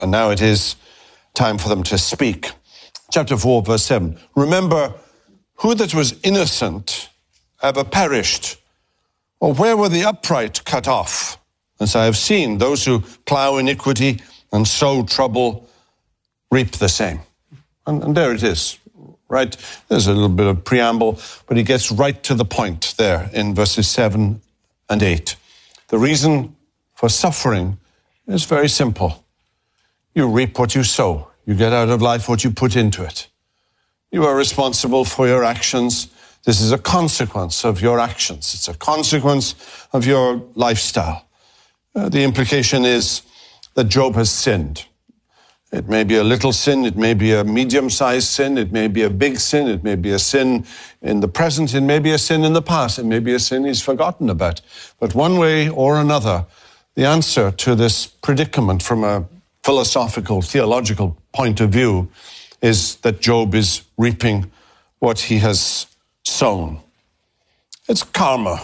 And now it is time for them to speak. Chapter 4, verse 7. Remember, who that was innocent ever perished? Or where were the upright cut off? As I have seen, those who plow iniquity and sow trouble reap the same. And there it is, right? There's a little bit of preamble, but he gets right to the point there in verses 7 and 8. The reason for suffering is very simple. You reap what you sow. You get out of life what you put into it. You are responsible for your actions. This is a consequence of your actions. It's a consequence of your lifestyle. The implication is that Job has sinned. It may be a little sin, it may be a medium-sized sin, it may be a big sin, it may be a sin in the present, it may be a sin in the past, it may be a sin he's forgotten about. But one way or another, the answer to this predicament from a philosophical, theological point of view is that Job is reaping what he has sown. It's karma.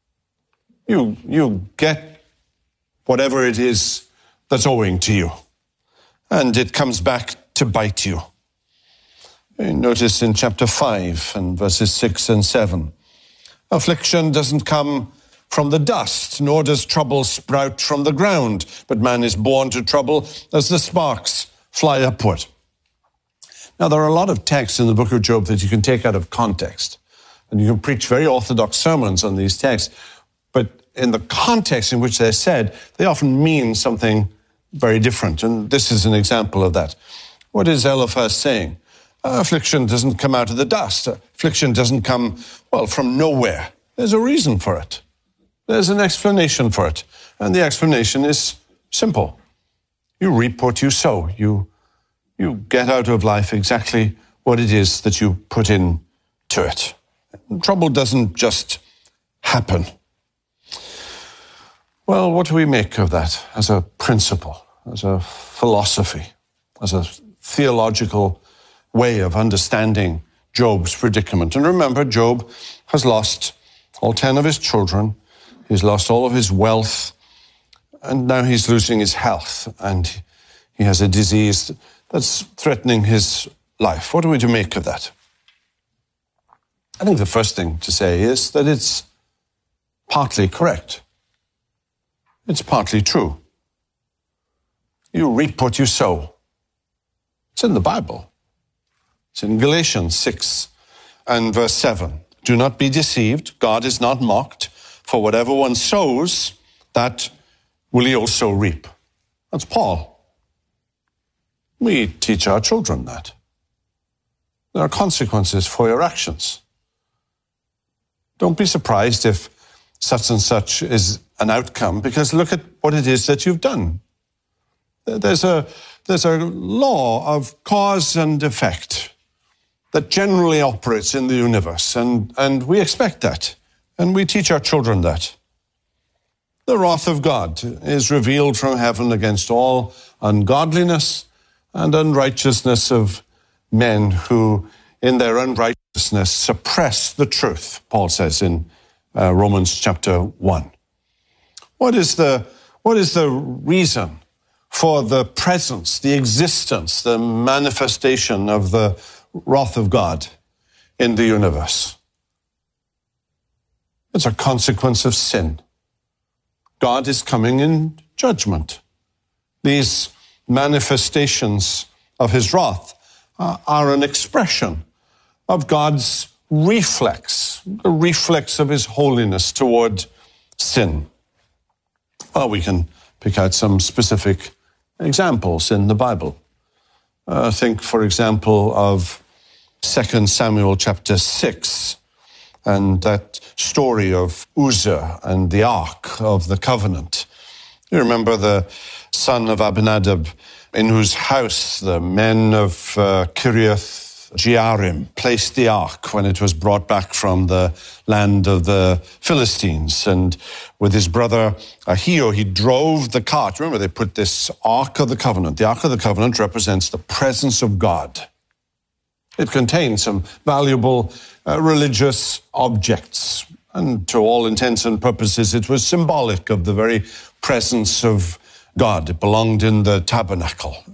You get whatever it is that's owing to you. And it comes back to bite you. Notice in chapter 5 and verses 6 and 7. Affliction doesn't come from the dust, nor does trouble sprout from the ground, but man is born to trouble as the sparks fly upward. Now, there are a lot of texts in the book of Job that you can take out of context, and you can preach very orthodox sermons on these texts, but in the context in which they're said, they often mean something very different, and this is an example of that. What is Eliphaz saying? Affliction doesn't come out of the dust. Affliction doesn't come, from nowhere. There's a reason for it. There's an explanation for it, and the explanation is simple. You reap what you sow. You get out of life exactly what it is that you put into it. Trouble doesn't just happen. Well, what do we make of that as a principle, as a philosophy, as a theological way of understanding Job's predicament? And remember, Job has lost all 10 of his children. He's lost all of his wealth. And now he's losing his health. And he has a disease that's threatening his life. What are we to make of that? I think the first thing to say is that it's partly correct. It's partly true. You reap what you sow. It's in the Bible. It's in Galatians 6 and verse 7. Do not be deceived. God is not mocked. For whatever one sows, that will he also reap. That's Paul. We teach our children that. There are consequences for your actions. Don't be surprised if such and such is an outcome, because look at what it is that you've done. There's a law of cause and effect that generally operates in the universe, and we expect that, and we teach our children that. The wrath of God is revealed from heaven against all ungodliness and unrighteousness of men who, in their unrighteousness, suppress the truth, Paul says in Romans chapter 1. What is the reason for the presence, the existence, the manifestation of the wrath of God in the universe? It's a consequence of sin. God is coming in judgment. These manifestations of his wrath are an expression of God's reflex, the reflex of his holiness toward sin. Well, we can pick out some specific examples in the Bible. Think, for example, of 2 Samuel chapter 6 and that story of Uzzah and the Ark of the Covenant. You remember the son of Abinadab, in whose house the men of Kiriath Jearim placed the ark when it was brought back from the land of the Philistines. And with his brother Ahio, he drove the cart. Remember, they put this Ark of the Covenant. The Ark of the Covenant represents the presence of God. It contains some valuable religious objects. And to all intents and purposes, it was symbolic of the very presence of God. It belonged in the tabernacle.